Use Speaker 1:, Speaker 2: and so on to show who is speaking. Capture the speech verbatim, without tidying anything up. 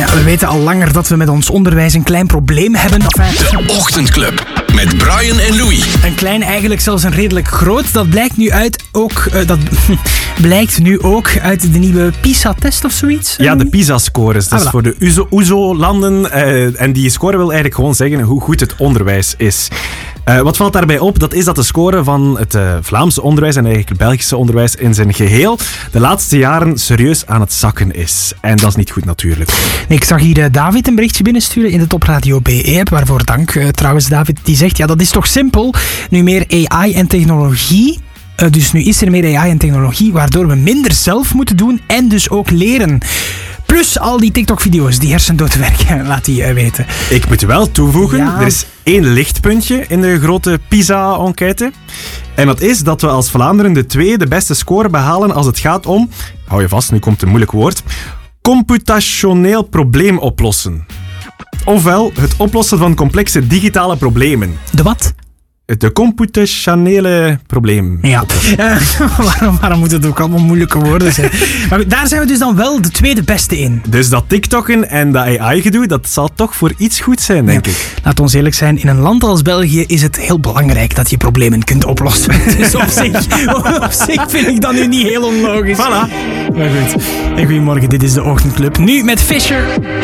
Speaker 1: Ja, we weten al langer dat we met ons onderwijs een klein probleem hebben. Enfin,
Speaker 2: De Ochtendclub met Brian en Louis.
Speaker 1: een klein, eigenlijk zelfs een redelijk groot. Dat blijkt nu uit ook, uh, dat blijkt nu ook uit de nieuwe PISA-test of zoiets.
Speaker 3: Ja, de PISA-scores. Dat is
Speaker 1: Ah, voilà.
Speaker 3: voor de U S O-landen. Uh, en die score wil eigenlijk gewoon zeggen hoe goed het onderwijs is. Uh, wat valt daarbij op? Dat is dat de score van het uh, Vlaamse onderwijs en eigenlijk het Belgische onderwijs in zijn geheel de laatste jaren serieus aan het zakken is. En dat is niet goed natuurlijk.
Speaker 1: Nee, ik zag hier uh, David een berichtje binnensturen in de Top Radio B E-app, waarvoor dank uh, trouwens David. Die zegt, ja, dat is toch simpel. Nu meer A I en technologie. Uh, dus nu is er meer A I en technologie, waardoor we minder zelf moeten doen en dus ook leren. Plus al die TikTok-video's die hersendood werken, laat die uh, weten.
Speaker 3: Ik moet wel toevoegen,
Speaker 1: Ja.
Speaker 3: er is één lichtpuntje in de grote PISA-enquête. En dat is dat we als Vlaanderen de tweede beste score behalen als het gaat om, hou je vast, nu komt een moeilijk woord, computationeel probleem oplossen. Ofwel, het oplossen van complexe digitale problemen.
Speaker 1: De wat?
Speaker 3: De computationele probleem.
Speaker 1: Ja. Uh, waarom, waarom moet het ook allemaal moeilijke woorden zijn? Maar goed, daar zijn we dus dan wel de tweede beste in.
Speaker 3: Dus dat TikTokken en dat A I-gedoe, dat zal toch voor iets goed zijn, denk
Speaker 1: Ja.
Speaker 3: ik.
Speaker 1: Laat ons eerlijk zijn, in een land als België is het heel belangrijk dat je problemen kunt oplossen. Dus op zich, op zich vind ik dat nu niet heel onlogisch.
Speaker 3: Voilà.
Speaker 1: Maar goed. En goedemorgen, dit is de Ochtendclub. Nu met Fisher.